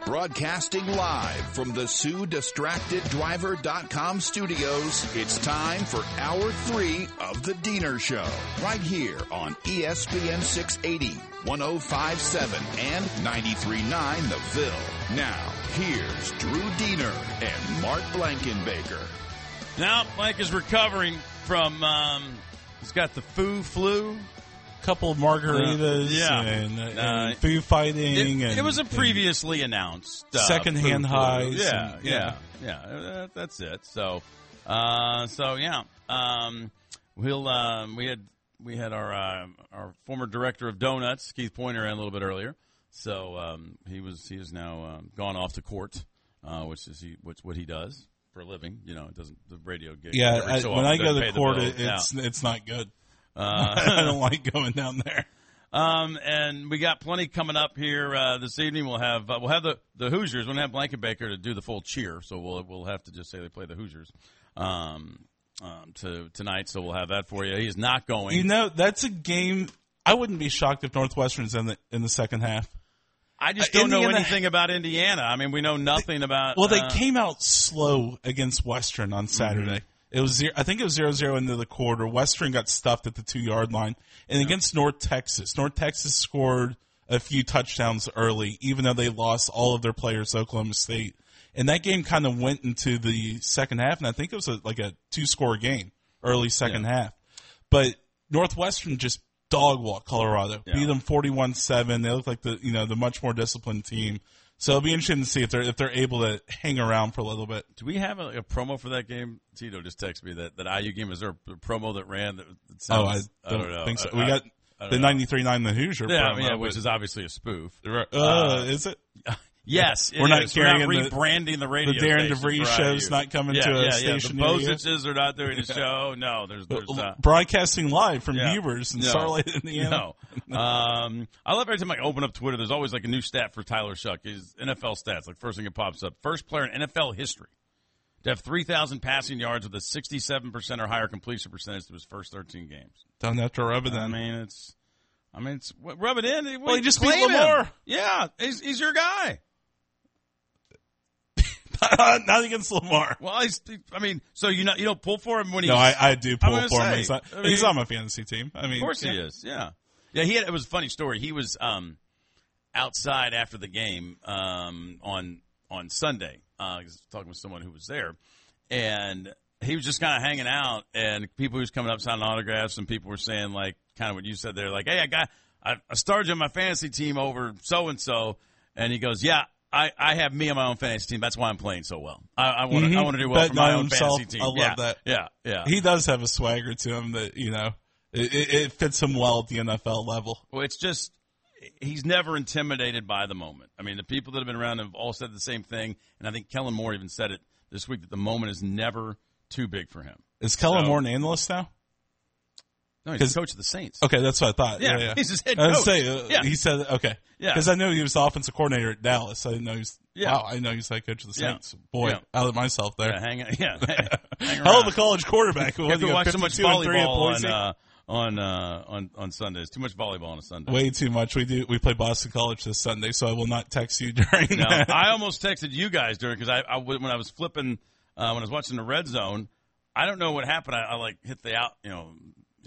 Broadcasting live from the SueDistractedDriver.com studios, it's time for Hour 3 of The Diener Show, right here on ESPN 680, 105.7, and 93.9 The Ville. Now, here's Drew Diener and Mark Blankenbaker. Now, Mike is recovering from, he's got the flu. Couple of margaritas and food fighting. It was a previously announced secondhand highs. Yeah. That's it. So we had our former director of donuts, Keith Pointer, in a little bit earlier. So he is now gone off to court, which is what he does for a living. You know, it doesn't the radio gig. Yeah, so when I go to court, it's not good. I don't like going down there. And we got plenty coming up here this evening. We'll have the Hoosiers. We're gonna have Blankenbaker to do the full cheer, so we'll have to just say they play the Hoosiers tonight. So we'll have that for you. He's not going. You know, that's a game. I wouldn't be shocked if Northwestern's in the second half. I just don't know anything about Indiana. I mean, we know nothing about. Well, they came out slow against Western on Saturday. Mm-hmm. I think it was 0-0 into the quarter. Western got stuffed at the 2-yard line. And against North Texas scored a few touchdowns early, even though they lost all of their players to Oklahoma State. And that game kind of went into the second half, and I think it was like a 2-score game, early second half. But Northwestern just dog-walked Colorado, beat them 41-7. They look like the much more disciplined team. So it'll be interesting to see if they're able to hang around for a little bit. Do we have a promo for that game? Tito just texted me that IU game. Is there a promo that ran? That sounds, I don't know. Think so. We got the 93.9 The Hoosier promo. Which is obviously a spoof. Is it? Yes, we're not rebranding the radio. The Darren DeVries show's not coming to a station. The Boziches are not doing a show. No, there's broadcasting live from Hubers in Starlight, Indiana. No. I love every time I open up Twitter. There's always like a new stat for Tyler Shuck. His NFL stats, like first thing that pops up. First player in NFL history to have 3,000 passing yards with a 67% or higher completion percentage to his first 13 games. Don't have to rub it in. I mean, it's rub it in. Well, he just beat Lamar. Yeah, he's your guy. Not against Lamar. Well, so you don't pull for him when he's. No, I do pull for him. He's on my fantasy team. I mean, of course he is. Yeah. It was a funny story. He was outside after the game on Sunday. I was talking with someone who was there, and he was just kind of hanging out. And people who was coming up signing autographs, and people were saying like kind of what you said there, like, "Hey, I started you on my fantasy team over so and so," and he goes, "Yeah. I have me on my own fantasy team. That's why I'm playing so well. I want to do well for my own fantasy team." I love that. Yeah. He does have a swagger to him that, it fits him well at the NFL level. Well, it's just he's never intimidated by the moment. I mean, the people that have been around have all said the same thing, and I think Kellen Moore even said it this week that the moment is never too big for him. Is Kellen Moore an analyst now? No, he's the coach of the Saints. Okay, that's what I thought. Yeah. He's his head coach. He said, okay. Yeah. Because I knew he was the offensive coordinator at Dallas. I didn't know I know he's head coach of the Saints. Boy, out of myself there. Hang Hell of a college quarterback. You have to watch so much volleyball on Sundays. Too much volleyball on a Sunday. Way too much. We play Boston College this Sunday, so I will not text you during that. I almost texted you guys during, because when I was flipping, when I was watching the Red Zone, I don't know what happened. I like hit the